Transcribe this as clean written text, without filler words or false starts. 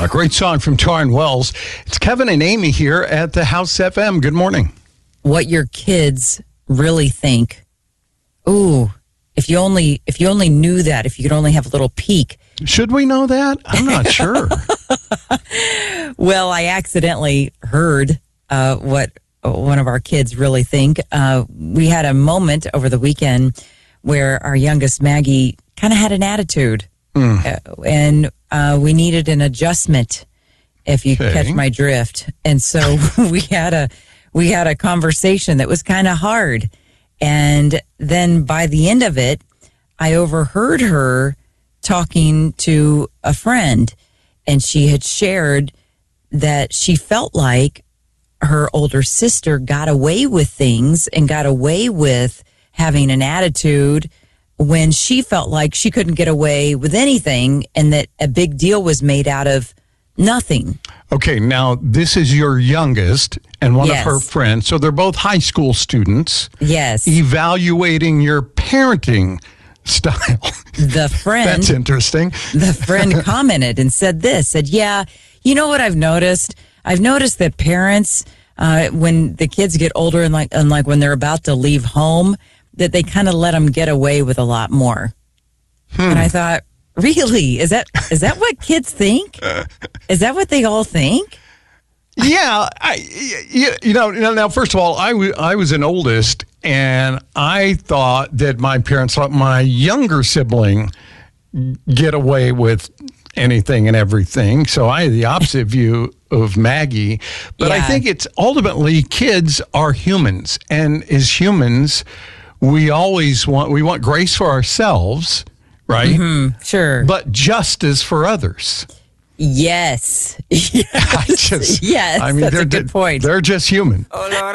A great song from Tauren Wells. It's Kevin and Amy here at the House FM. Good morning. What your kids really think. Ooh, if you only knew that, if you could only have a little peek. Should we know that? I'm not sure. Well, I accidentally heard what one of our kids really think. We had a moment over the weekend where our youngest Maggie kind of had an attitude, and we needed an adjustment, if you catch my drift. And so we had a conversation that was kind of hard. And then by the end of it, I overheard her talking to a friend, and she had shared that she felt like her older sister got away with things and got away with having an attitude when she felt like she couldn't get away with anything, and that a big deal was made out of nothing. Okay, now this is your youngest and one of her friends. So they're both high school students. Yes. Evaluating your parenting style. The friend. That's interesting. The friend commented and said, yeah, you know what I've noticed? I've noticed that parents, when the kids get older and like when they're about to leave home, that they kind of let them get away with a lot more. And I thought, really? Is that what kids think? Is that what they all think? Yeah, now, first of all, I was an oldest, and I thought that my parents let my younger sibling get away with anything and everything. So I had the opposite view of Maggie. But I think it's ultimately kids are humans, and as humans, we want grace for ourselves, right? Mm-hmm, sure. But justice for others. Yes. Yes. I mean, that's a good point. They're just human. Oh, Lord.